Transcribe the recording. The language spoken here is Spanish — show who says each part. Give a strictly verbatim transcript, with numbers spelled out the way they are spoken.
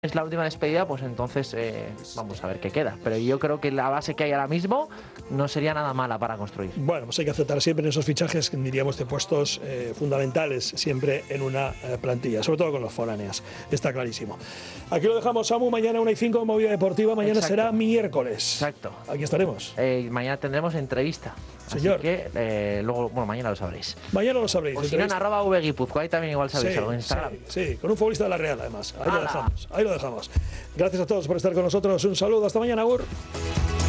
Speaker 1: es la última despedida, pues entonces eh, vamos a ver qué queda. Pero yo creo que la base que hay ahora mismo no sería nada mala para construir.
Speaker 2: Bueno, pues hay que aceptar siempre en esos fichajes, diríamos, de puestos eh, fundamentales, siempre en una eh, plantilla, sobre todo con los foráneas. Está clarísimo. Aquí lo dejamos, Samu. Mañana una y cinco, Movida Deportiva. Mañana
Speaker 1: Exacto.
Speaker 2: será miércoles.
Speaker 1: Exacto.
Speaker 2: Aquí estaremos.
Speaker 1: Eh, mañana tendremos entrevista.
Speaker 2: Señor.
Speaker 1: Así que eh, luego, bueno, mañana lo sabréis.
Speaker 2: Mañana lo sabréis.
Speaker 1: O si no, en arroba vguipuzcoa, ahí también igual sabéis
Speaker 2: Sí,
Speaker 1: algo en Instagram.
Speaker 2: sí, sí, con un futbolista de la Real, además. Ahí lo
Speaker 1: ¡Hala!
Speaker 2: dejamos. Ahí lo dejamos. Gracias a todos por estar con nosotros. Un saludo. Hasta mañana, Agur.